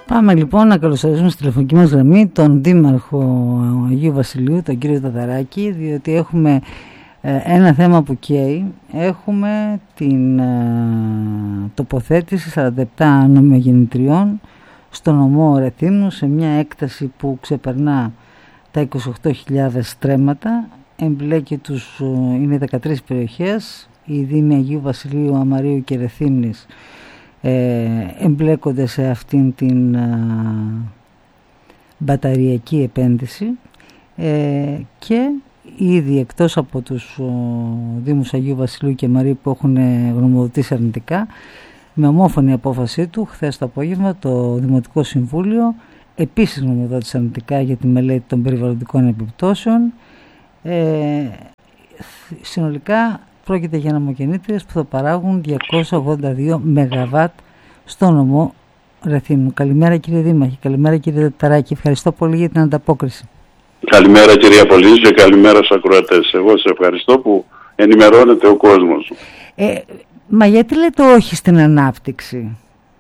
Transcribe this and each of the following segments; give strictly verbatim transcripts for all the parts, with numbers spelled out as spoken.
Πάμε λοιπόν να καλωσορίσουμε στη τηλεφωνική μας γραμμή τον Δήμαρχο Αγίου Βασιλείου, τον κύριο Ταταράκη, διότι έχουμε ε, ένα θέμα που καίει. Έχουμε την ε, τοποθέτηση σαράντα επτά νομιμογεννητριών στο νομό Ρεθύμνου σε μια έκταση που ξεπερνά τα είκοσι οκτώ χιλιάδες στρέμματα. Εμπλέκει τους, είναι δεκατρείς περιοχές, οι Δήμοι Αγίου Βασιλείου, Αμαρίου και Ρεθύμνης ε, εμπλέκονται σε αυτήν την α, μπαταριακή επένδυση ε, και ήδη εκτός από τους ο, Δήμους Αγίου Βασιλείου και Αμαρίου που έχουν γνωμοδοτήσει αρνητικά, με ομόφωνη απόφασή του χθες το απόγευμα το Δημοτικό Συμβούλιο επίσης γνωμοδότησε αρνητικά για τη μελέτη των περιβαλλοντικών επιπτώσεων. Ε, συνολικά πρόκειται για νομογεννήτριες που θα παράγουν διακόσια ογδόντα δύο μεγαβάτ στο νομό Ρεθύμνου. Καλημέρα κύριε Δήμαρχε, καλημέρα κύριε Ταταράκη, ευχαριστώ πολύ για την ανταπόκριση. Καλημέρα κυρία Πολύς και καλημέρα στους ακροατές. Εγώ σε ευχαριστώ που ενημερώνεται ο κόσμος. Ε, μα γιατί λέτε όχι στην ανάπτυξη?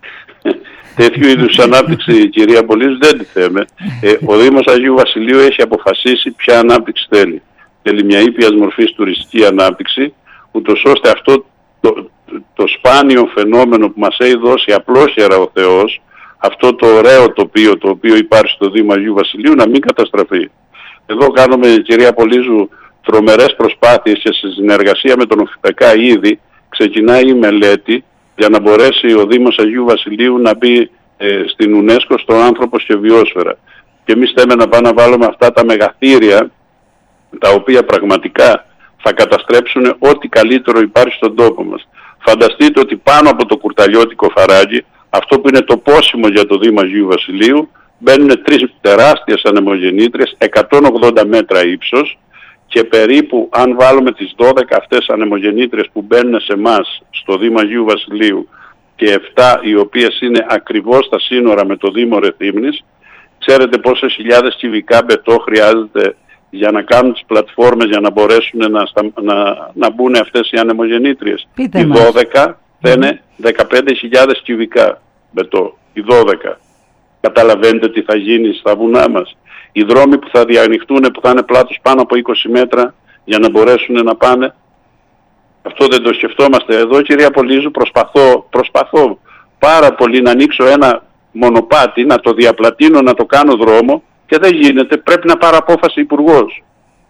Τέτοιου είδους ανάπτυξη, κυρία Πολύς, δεν τη θέμε. Ε, ο Δήμος Αγίου Βασιλείου έχει αποφασίσει ποια ανάπτυξη θέλει. Θέλει μια ήπιας μορφής τουριστική ανάπτυξη, ούτως ώστε αυτό το, το, το σπάνιο φαινόμενο που μας έχει δώσει απλόχερα ο Θεός, αυτό το ωραίο τοπίο το οποίο υπάρχει στο Δήμο Αγίου Βασιλείου, να μην καταστραφεί. Εδώ κάνουμε, κυρία Πολύζου, τρομερές προσπάθειες και σε συνεργασία με τον ΟΦΠΕΚΑ ήδη ξεκινάει η μελέτη για να μπορέσει ο Δήμος Αγίου Βασιλείου να μπει ε, στην UNESCO στο άνθρωπος και βιόσφαιρα. Και εμείς θέλουμε να πάμε να βάλουμε αυτά τα μεγαθύρια, τα οποία πραγματικά θα καταστρέψουν ό,τι καλύτερο υπάρχει στον τόπο μας. Φανταστείτε ότι πάνω από το κουρταλιώτικο φαράγγι, αυτό που είναι το πόσιμο για το Δήμο Αγίου Βασιλείου, μπαίνουν τρεις τεράστιες ανεμογεννήτριες, εκατόν ογδόντα μέτρα ύψος, και περίπου αν βάλουμε τις δώδεκα αυτές ανεμογεννήτριες που μπαίνουν σε εμάς στο Δήμο Αγίου Βασιλείου και επτά οι οποίες είναι ακριβώς στα σύνορα με το Δήμο Ρεθύμνης, ξέρετε πόσες χιλιάδες κυβικά μπετό χρειάζεται για να κάνουν τις πλατφόρμες για να μπορέσουν να, στα, να, να μπουν αυτές οι ανεμογεννήτριες? Πείτε οι μας. δώδεκα θα είναι δεκαπέντε χιλιάδες κυβικά μπετό, οι δώδεκα. Καταλαβαίνετε τι θα γίνει στα βουνά μας. Οι δρόμοι που θα διανοιχτούν, που θα είναι πλάτος πάνω από είκοσι μέτρα για να μπορέσουν να πάνε. Αυτό δεν το σκεφτόμαστε. Εδώ, κυρία Πολύζου, προσπαθώ, προσπαθώ πάρα πολύ να ανοίξω ένα μονοπάτι, να το διαπλατείνω, να το κάνω δρόμο και δεν γίνεται. Πρέπει να πάρω απόφαση υπουργός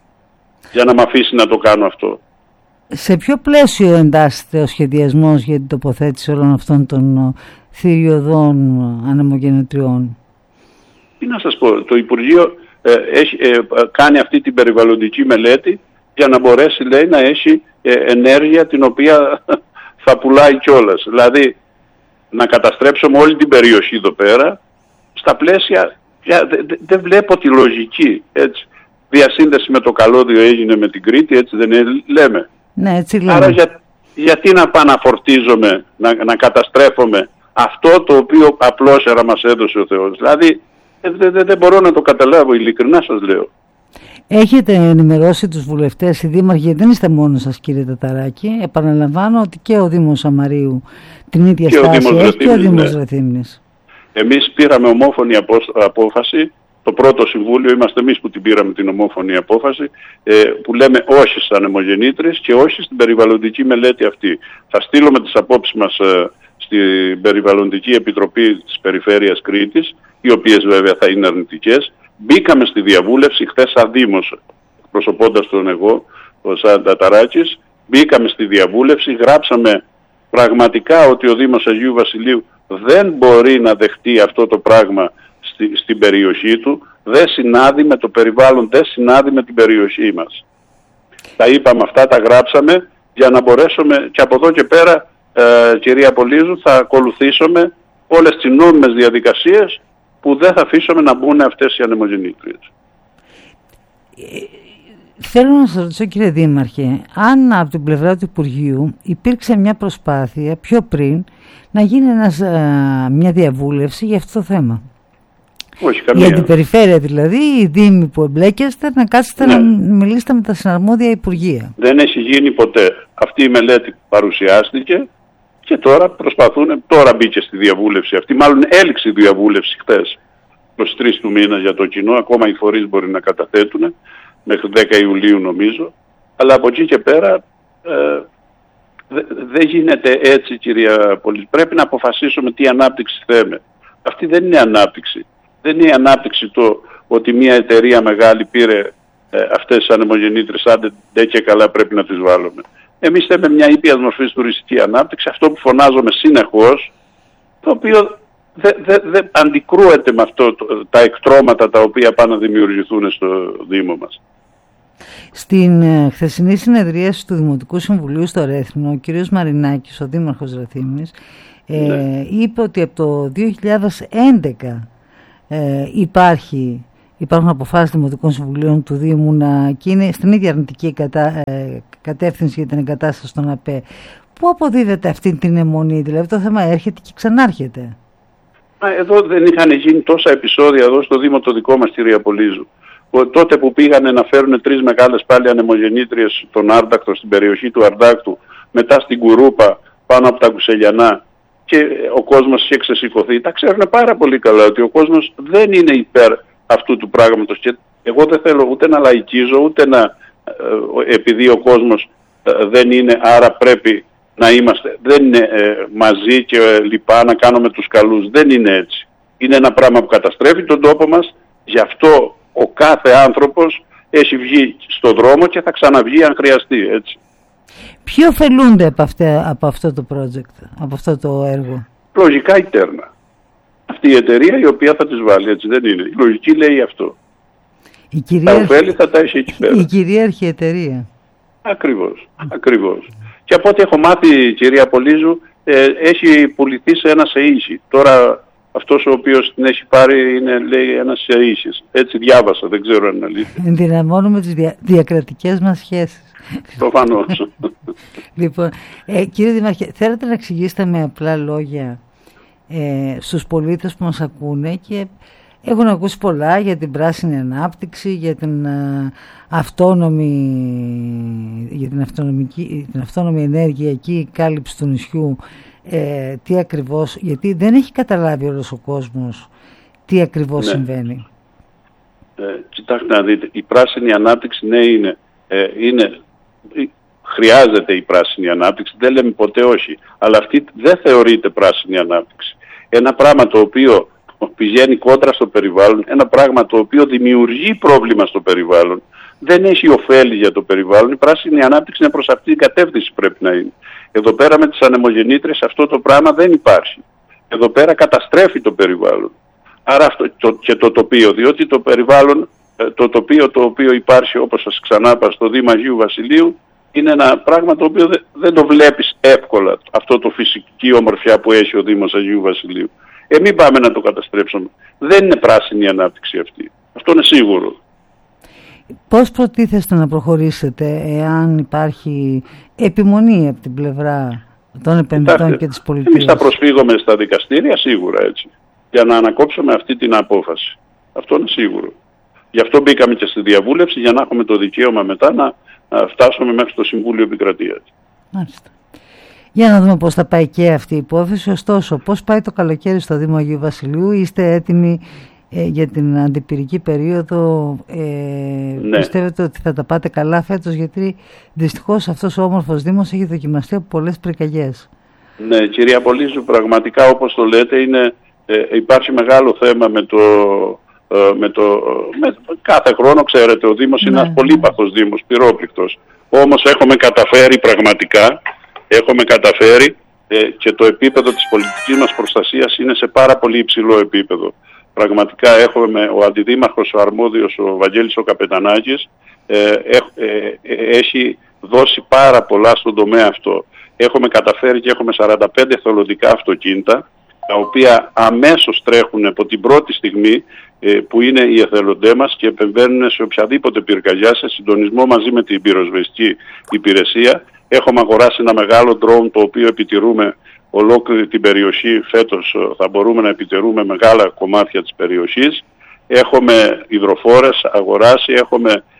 για να με αφήσει να το κάνω αυτό. Σε ποιο πλαίσιο εντάσσεται ο σχεδιασμός για την τοποθέτηση όλων αυτών των θηριωδών ανεμογεννητριών? Τι να σας πω, το Υπουργείο ε, έχει, ε, κάνει αυτή την περιβαλλοντική μελέτη για να μπορέσει, λέει, να έχει ε, ενέργεια την οποία θα πουλάει κιόλας. Δηλαδή να καταστρέψουμε όλη την περιοχή εδώ πέρα στα πλαίσια, δεν δε, δε βλέπω τη λογική, έτσι. Διασύνδεση με το καλώδιο έγινε με την Κρήτη, έτσι δεν είναι, λέμε. Ναι, έτσι λέμε. Άρα για, γιατί να παναφορτίζομαι, να, να καταστρέφουμε αυτό το οποίο απλώσερα μας έδωσε ο Θεός? Δηλαδή δεν δε, δε μπορώ να το καταλάβω, ειλικρινά σας λέω. Έχετε ενημερώσει τους βουλευτές, οι δήμαρχοι? Δεν είστε μόνος σας, κύριε Ταταράκη. Επαναλαμβάνω ότι και ο Δήμος Αμαρίου την ίδια και στάση έχει και ο Δήμος ναι. Ρεθύμνης. Εμείς πήραμε ομόφωνη απόφαση. Το πρώτο συμβούλιο είμαστε εμείς που την πήραμε την ομόφωνη απόφαση, ε, που λέμε όχι στις ανεμογεννήτριες και όχι στην περιβαλλοντική μελέτη αυτή. Θα στείλουμε τις απόψεις μας ε, στην Περιβαλλοντική Επιτροπή της Περιφέρειας Κρήτης, οι οποίες βέβαια θα είναι αρνητικές. Μπήκαμε στη διαβούλευση χθες σαν Δήμος, προσωπώντας τον εγώ, ο σαν Ταταράκης, μπήκαμε στη διαβούλευση, γράψαμε πραγματικά ότι ο Δήμος Αγίου Βασιλείου δεν μπορεί να δεχτεί αυτό το πράγμα στη, στην περιοχή του, δεν συνάδει με το περιβάλλον, δεν συνάδει με την περιοχή μας. Τα είπαμε αυτά, τα γράψαμε για να μπορέσουμε και από εδώ και πέρα, ε, κυρία Πολύζου, θα ακολουθήσουμε όλες τις νόμιμες διαδικασίες που δεν θα αφήσουμε να μπουν αυτές οι ανεμογεννήτριες. Θέλω να σας ρωτήσω, κύριε Δήμαρχε, αν από την πλευρά του Υπουργείου υπήρξε μια προσπάθεια πιο πριν να γίνει ένας, α, μια διαβούλευση για αυτό το θέμα. Όχι, καμία. Για την περιφέρεια δηλαδή, οι δήμοι που εμπλέκεστε, να κάτσετε ναι. να μιλήσετε με τα συναρμόδια υπουργεία. Δεν έχει γίνει ποτέ. Αυτή η μελέτη παρουσιάστηκε Και τώρα προσπαθούν, τώρα μπήκε στη διαβούλευση αυτή, μάλλον έληξε η διαβούλευση χθες, είκοσι τρεις του μήνα για το κοινό, ακόμα οι φορείς μπορεί να καταθέτουν, μέχρι δέκα Ιουλίου νομίζω, αλλά από εκεί και πέρα ε, δεν δε γίνεται έτσι, κυρία Πολύς. Πρέπει να αποφασίσουμε τι ανάπτυξη θέμε. Αυτή δεν είναι ανάπτυξη. Δεν είναι η ανάπτυξη το ότι μια εταιρεία μεγάλη πήρε ε, αυτές τις ανεμογεννήτρες, άντε ντε και καλά πρέπει να τις βάλουμε. Εμείς θέλουμε μια ήπιας μορφής τουριστική ανάπτυξη, αυτό που φωνάζουμε συνεχώς, το οποίο δεν δε, δε αντικρούεται με αυτό το, τα εκτρώματα τα οποία πάνε να δημιουργηθούν στο Δήμο μας. Στην ε, χθεσινή συνεδρίαση του Δημοτικού Συμβουλίου στο Ρέθυμνο, ο κ. Μαρινάκης, ο Δήμαρχος Ραθύμνης, ε, ναι. είπε ότι από το δύο χιλιάδες έντεκα ε, υπάρχει, υπάρχουν αποφάσεις Δημοτικών Συμβουλίων του Δήμου να, και είναι στην ίδια αρνητική κατα, ε, κατεύθυνση για την εγκατάσταση των ΑΠΕ. Πού αποδίδεται αυτή την αιμονή, δηλαδή το θέμα έρχεται και ξανάρχεται? Εδώ δεν είχαν γίνει τόσα επεισόδια εδώ στο Δήμο το δικό μας, κυρία Πολύζου. Τότε που πήγανε να φέρουν τρεις μεγάλες πάλι ανεμογεννήτριες στον Άρντακτο, στην περιοχή του Αρντάκτου, μετά στην Κουρούπα, πάνω από τα Κουσελιανά, και ο κόσμος είχε ξεσηκωθεί. Τα ξέρουν πάρα πολύ καλά ότι ο κόσμος δεν είναι υπέρ αυτού του πράγματος. Και εγώ δεν θέλω ούτε να λαϊκίζω, ούτε να, επειδή ο κόσμος δεν είναι, άρα πρέπει να είμαστε, δεν είναι μαζί και λοιπά να κάνουμε τους καλούς. Δεν είναι έτσι. Είναι ένα πράγμα που καταστρέφει τον τόπο μας, γι' αυτό ο κάθε άνθρωπος έχει βγει στον δρόμο και θα ξαναβγεί αν χρειαστεί, έτσι. Ποιοι ωφελούνται από, από αυτό το project, από αυτό το έργο? Λογικά η Τέρνα. Αυτή η εταιρεία η οποία θα τις βάλει, έτσι δεν είναι? Η λογική λέει αυτό. Η κυρίαρχη... Τα ωφέλη θα τα έχει εκεί πέρα. Η κυρίαρχη εταιρεία. Ακριβώς, ακριβώς. Και από ό,τι έχω μάθει, κυρία Πολύζου, ε, έχει πουληθεί σε ένα ΣΕΙΣΙ. Τώρα αυτός ο οποίος την έχει πάρει είναι, λέει, ένας ΣΕΙΣΙς. Έτσι διάβασα, δεν ξέρω αν είναι αλήθεια. Ενδυναμώνουμε τις δια, διακρατικές μας σχέσεις. Προφανώς. Λοιπόν, ε, κύριε Δήμαρχε, θέλετε να εξηγήσετε με απλά λόγια ε, στους πολίτες που μας ακούνε και έχουν ακούσει πολλά για την πράσινη ανάπτυξη, για την α, αυτόνομη, για την, αυτονομική, την αυτόνομη ενεργειακή κάλυψη του νησιού, ε, τι ακριβώς, γιατί δεν έχει καταλάβει όλος ο κόσμος τι ακριβώς ναι. συμβαίνει. Ε, κοιτάξτε να δείτε, η πράσινη ανάπτυξη ναι είναι, ε, είναι, χρειάζεται η πράσινη ανάπτυξη, δεν λέμε ποτέ όχι, αλλά αυτή δεν θεωρείται πράσινη ανάπτυξη. Ένα πράγμα το οποίο πηγαίνει κόντρα στο περιβάλλον, ένα πράγμα το οποίο δημιουργεί πρόβλημα στο περιβάλλον, δεν έχει ωφέλη για το περιβάλλον. Η πράσινη ανάπτυξη είναι προς αυτή την κατεύθυνση πρέπει να είναι. Εδώ πέρα με τις ανεμογεννήτρες αυτό το πράγμα δεν υπάρχει. Εδώ πέρα καταστρέφει το περιβάλλον. Άρα αυτό το, και το τοπίο, διότι το περιβάλλον, το τοπίο το οποίο υπάρχει, όπως σας ξανά είπα, στο Δήμο Αγίου Βασιλείου, είναι ένα πράγμα το οποίο δεν, δεν το βλέπεις εύκολα, αυτό το φυσική ομορφιά που έχει ο Δήμος Αγίου Βασιλείου. Ε, μην πάμε να το καταστρέψουμε. Δεν είναι πράσινη η ανάπτυξη αυτή. Αυτό είναι σίγουρο. Πώς προτίθεστε να προχωρήσετε εάν υπάρχει επιμονή από την πλευρά των επενδυτών Κοιτάξτε, και της πολιτείας? Εμείς θα προσφύγουμε στα δικαστήρια σίγουρα, έτσι, για να ανακόψουμε αυτή την απόφαση. Αυτό είναι σίγουρο. Γι' αυτό μπήκαμε και στη διαβούλευση, για να έχουμε το δικαίωμα μετά να, να φτάσουμε μέχρι το Συμβούλιο Επικρατείας. Μάλιστα. Για να δούμε πώς θα πάει και αυτή η υπόθεση. Ωστόσο, πώς πάει το καλοκαίρι στο Δήμο Αγίου Βασιλείου? Είστε έτοιμοι ε, για την αντιπυρική περίοδο? Ε, ναι. Πιστεύετε ότι θα τα πάτε καλά φέτος? Γιατί δυστυχώς αυτός ο όμορφος Δήμος έχει δοκιμαστεί από πολλές πυρκαγιές. Ναι, κυρία Πολύζου, πραγματικά όπως το λέτε, είναι, ε, υπάρχει μεγάλο θέμα με το... Με το, με, κάθε χρόνο, ξέρετε, ο Δήμος ναι, είναι ένας πολύπαθος Δήμος, πυρόπληκτος. Όμως έχουμε καταφέρει πραγματικά, έχουμε καταφέρει ε, και το επίπεδο της πολιτικής μας προστασίας είναι σε πάρα πολύ υψηλό επίπεδο. Πραγματικά έχουμε ο αντιδήμαρχος, ο αρμόδιος, ο Βαγγέλης ο Καπετανάκης, ε, ε, ε, έχει δώσει πάρα πολλά στον τομέα αυτό. Έχουμε καταφέρει και έχουμε σαράντα πέντε εθελοντικά αυτοκίνητα, τα οποία αμέσως τρέχουν από την πρώτη στιγμή ε, που είναι οι εθελοντές μας και επεμβαίνουν σε οποιαδήποτε πυρκαγιά σε συντονισμό μαζί με την πυροσβεστική υπηρεσία. Έχουμε αγοράσει ένα μεγάλο ντρόουν το οποίο επιτηρούμε ολόκληρη την περιοχή. Φέτος θα μπορούμε να επιτηρούμε μεγάλα κομμάτια της περιοχής. Έχουμε υδροφόρες αγοράσει, έχουμε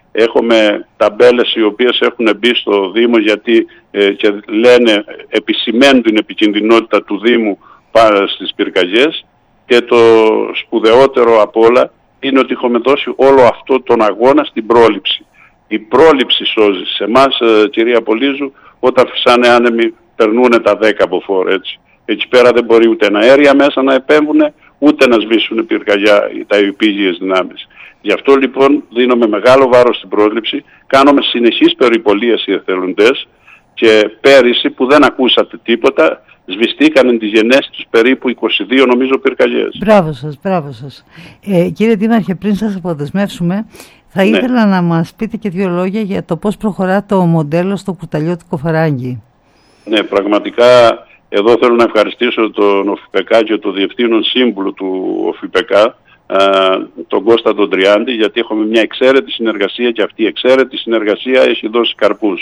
Έχουμε ταμπέλες οι οποίες έχουν μπει στο Δήμο γιατί ε, και λένε, επισημαίνουν την επικινδυνότητα του Δήμου πάρα στις πυρκαγιές, και το σπουδαιότερο απ' όλα είναι ότι έχουμε δώσει όλο αυτό τον αγώνα στην πρόληψη. Η πρόληψη σώζει. Σε εμάς, ε, κυρία Πολύζου, όταν φυσάνε άνεμοι περνούν τα δέκα από φόρ, έτσι. Εκεί πέρα δεν μπορεί ούτε αέρια μέσα να επέμβουν, ούτε να σβήσουν πυρκαγιά τα επίγειες δυνάμεις. Γι' αυτό λοιπόν δίνουμε μεγάλο βάρος στην πρόληψη, κάνουμε συνεχείς περιπολίες οι εθελοντές, και πέρυσι που δεν ακούσατε τίποτα, σβηστήκαν τις γενναίες τους περίπου είκοσι δύο νομίζω πυρκαγιές. Μπράβο σας, μπράβο σας. Ε, κύριε Δήμαρχε, πριν σας αποδεσμεύσουμε, θα ναι. ήθελα να μας πείτε και δύο λόγια για το πώς προχωρά το μοντέλο στο κουταλιώτικο Φαράγγι. Ναι, πραγματικά εδώ θέλω να ευχαριστήσω τον ΟΦΙΠΕΚΑ και τον Διευθύνον Σύμβουλο του ΟΦΙΠΕΚΑ, τον Κώστα τον Τριάντη, γιατί έχουμε μια εξαίρετη συνεργασία, και αυτή η εξαίρετη συνεργασία έχει δώσει καρπούς.